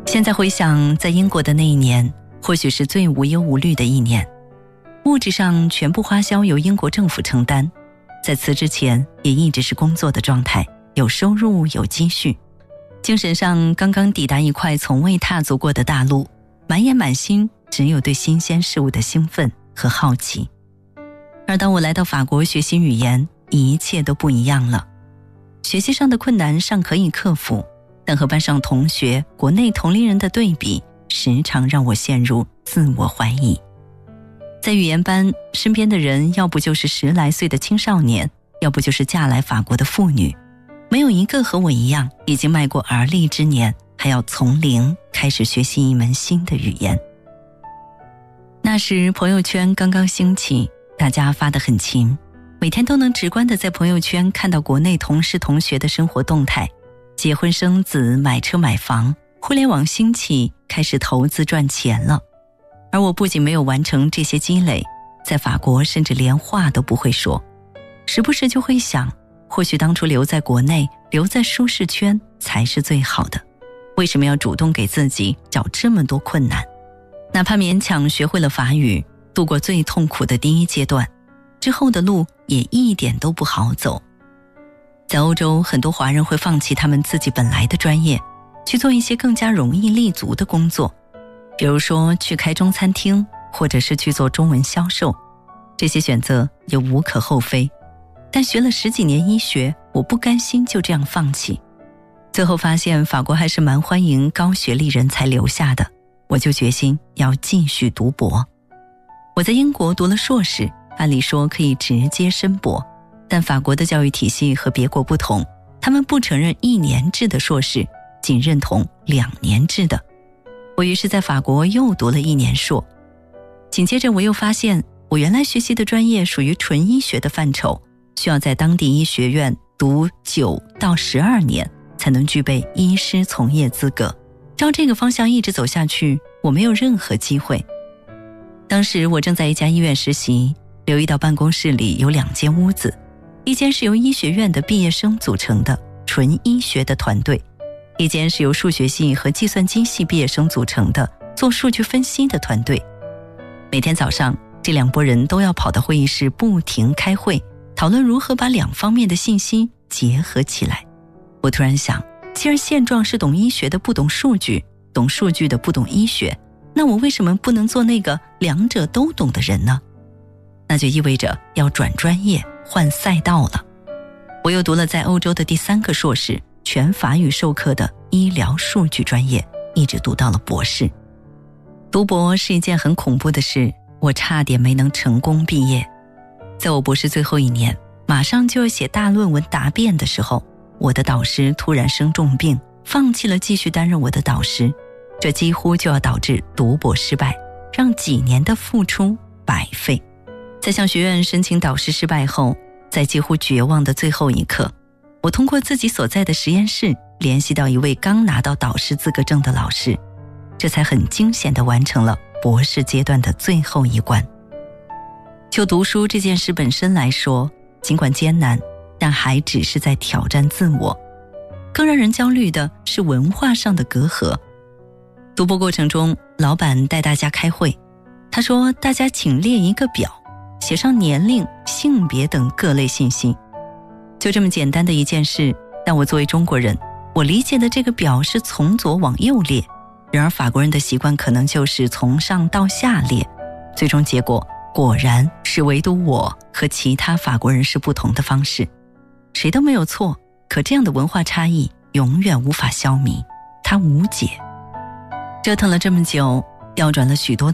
现在回想，在英国的那一年，或许是最无忧无虑的一年。物质上全部花销由英国政府承担，在辞职前也一直是工作的状态，有收入有积蓄。精神上刚刚抵达一块从未踏足过的大陆，满眼满心只有对新鲜事物的兴奋和好奇。而当我来到法国学习语言，一切都不一样了。学习上的困难尚可以克服，但和班上同学、国内同龄人的对比，时常让我陷入自我怀疑。在语言班，身边的人要不就是10来岁的青少年，要不就是嫁来法国的妇女，没有一个和我一样已经迈过而立之年，还要从零开始学习一门新的语言。那时朋友圈刚刚兴起，大家发得很勤，每天都能直观地在朋友圈看到国内同事同学的生活动态，结婚生子、买车买房，互联网兴起，开始投资赚钱了。而我不仅没有完成这些积累，在法国甚至连话都不会说，时不时就会想，或许当初留在国内，留在舒适圈才是最好的，为什么要主动给自己找这么多困难？哪怕勉强学会了法语，度过最痛苦的第一阶段，之后的路也一点都不好走。在欧洲，很多华人会放弃他们自己本来的专业，去做一些更加容易立足的工作，比如说去开中餐厅，或者是去做中文销售。这些选择也无可厚非，但学了10几年医学，我不甘心就这样放弃。最后发现法国还是蛮欢迎高学历人才留下的，我就决心要继续读博。我在英国读了硕士，按理说可以直接申博，但法国的教育体系和别国不同，他们不承认1年制的硕士，仅认同2年制的。我于是在法国又读了1年硕。紧接着我又发现，我原来学习的专业属于纯医学的范畴，需要在当地医学院读9到12年才能具备医师从业资格。照这个方向一直走下去，我没有任何机会。当时我正在一家医院实习，留意到办公室里有2间屋子，一间是由医学院的毕业生组成的纯医学的团队，一间是由数学系和计算机系毕业生组成的做数据分析的团队。每天早上，这2拨人都要跑到会议室不停开会，讨论如何把2方面的信息结合起来。我突然想，既然现状是懂医学的不懂数据，懂数据的不懂医学，那我为什么不能做那个2者都懂的人呢？那就意味着要转专业，换赛道了。我又读了在欧洲的第3个硕士，全法语授课的医疗数据专业，一直读到了博士。读博是一件很恐怖的事，我差点没能成功毕业。在我博士最后1年，马上就要写大论文答辩的时候，我的导师突然生重病，放弃了继续担任我的导师，这几乎就要导致读博失败，让几年的付出白费。在向学院申请导师失败后，在几乎绝望的最后一刻，我通过自己所在的实验室联系到一位刚拿到导师资格证的老师，这才很惊险地完成了博士阶段的最后一关。就读书这件事本身来说，尽管艰难，但还只是在挑战自我。更让人焦虑的是文化上的隔阂。读博过程中，老板带大家开会，他说大家请列一个表，写上年龄、性别等各类信息。就这么简单的一件事，但我作为中国人，我理解的这个表是从左往右列，然而法国人的习惯可能就是从上到下列，最终结果果然是唯独我和其他法国人是不同的方式。谁都没有错，可这样的文化差异永远无法消弭，它无解。折腾了这么久，调转了许多